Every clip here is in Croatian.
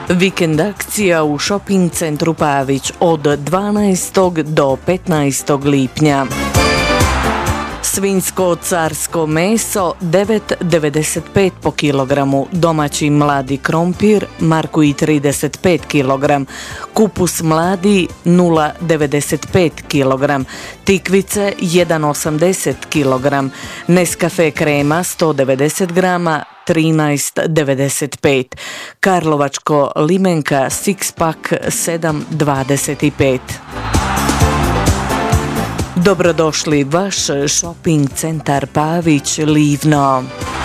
Vikend akcija u shopping centru Pavić od 12. do 15. lipnja. Svinjsko carsko meso 9,95 po kilogramu, domaći mladi krompir Markuji 35 kg, kupus mladi 0,95 kg, tikvice 1,80 kg, Nescafe krema 190 grama 13,95, karlovačko limenka six pack 7,25. Dobrodošli vaš shopping centar Pavić, Livno.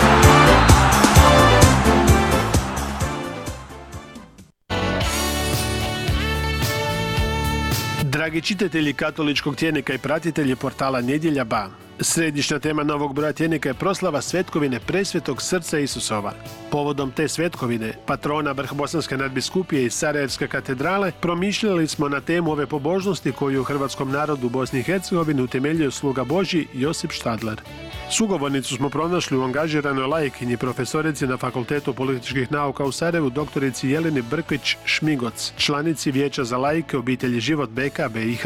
Dragi čitatelji katoličkog tjednika i pratitelji portala Nedjelja.ba, središnja tema novog broja tjednika je proslava svetkovine Presvetog srca Isusova. Povodom te svetkovine, patrona Vrhbosanske nadbiskupije i Sarajevske katedrale, promišljali smo na temu ove pobožnosti koju u hrvatskom narodu Bosni i Hercegovini utemeljio sluga Božji Josip Štadler. Sugovornicu smo pronašli u angažiranoj laikinji profesorici na Fakultetu političkih nauka u Sarajevu, doktorici Jeleni Brkvić-Šmigoc, članici Vijeća za laike obitelji Život BK BiH.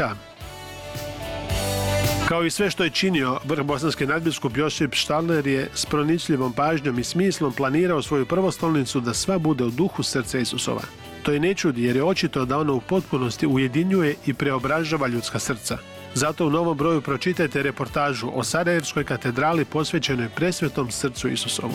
Kao i sve što je činio vrhbosanski nadbiskup Josip Štadler je s pronicljivom pažnjom i smislom planirao svoju prvostolnicu da sva bude u duhu srca Isusova. To je ne čudi jer je očito da ono u potpunosti ujedinjuje i preobražava ljudska srca. Zato u novom broju pročitajte reportažu o Sarajevskoj katedrali posvećenoj Presvetom srcu Isusovu.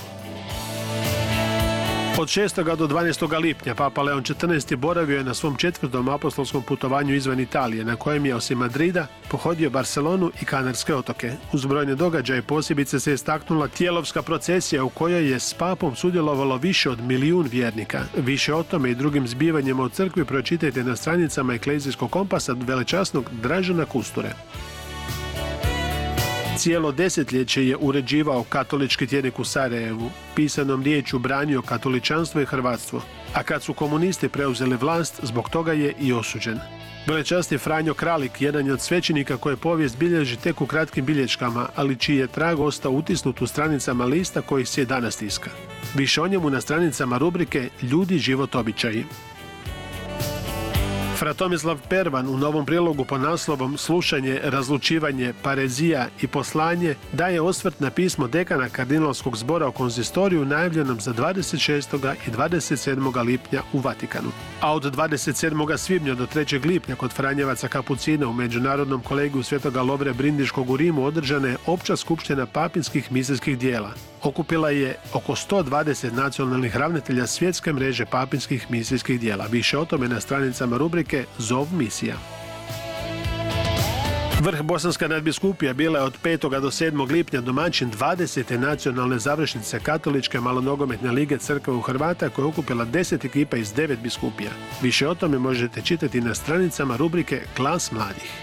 Od 6. do 12. lipnja Papa Leon XIV. Boravio je na svom 4. apostolskom putovanju izvan Italije, na kojem je osim Madrida pohodio Barcelonu i Kanarske otoke. Uz brojne događaje posebice se istaknula tijelovska procesija u kojoj je s papom sudjelovalo više od 1 milijun vjernika. Više o tome i drugim zbivanjima u crkvi pročitajte na stranicama Eklezijskog kompasa velečasnog Dražena Kusture. Cijelo desetljeće je uređivao katolički tjednik u Sarajevu, pisanom riječju branio katoličanstvo i hrvatstvo, a kad su komunisti preuzeli vlast, zbog toga je i osuđen. Velečasni Franjo Kralik jedan je od svećenika koje povijest bilježi tek u kratkim bilješkama, ali čiji je trag ostao utisnut u stranicama lista koji se danas tiska. Više o njemu na stranicama rubrike Ljudi, život, običaji. Fra Tomislav Pervan u novom prilogu pod naslovom Slušanje, razlučivanje, parezija i poslanje daje osvrt na pismo dekana kardinalskog zbora o konzistoriju najavljenom za 26. i 27. lipnja u Vatikanu. A od 27. svibnja do 3. lipnja kod Franjevaca Kapucina u Međunarodnom kolegiju Svetoga Lovre Brindiškog u Rimu održana je opća skupština papinskih misijskih dijela. Okupila je oko 120 nacionalnih ravnatelja svjetske mreže papinskih misijskih dijela. Više o tome na stranicama rubrike Zov misija. Vrhbosanska nadbiskupija bila je od 5. do 7. lipnja domaćin 20. nacionalne završnice Katoličke malonogometne lige crkve u Hrvata koja je okupila 10 ekipa iz 9 biskupija. Više o tome možete čitati na stranicama rubrike Glas mladih.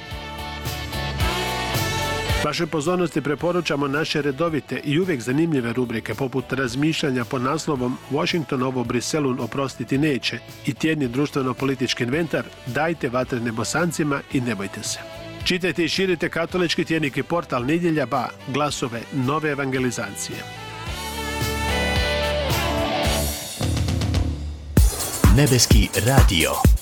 Vašoj pozornosti preporučamo naše redovite i uvijek zanimljive rubrike poput razmišljanja pod naslovom Washington ovo Briselu oprostiti neće i tjedni društveno-politički inventar Dajte vatrene Bosancima i ne bojte se. Čitajte i širite katolički tjednik i portal Nedjelja.ba, glasove nove evangelizacije. Nebeski radio.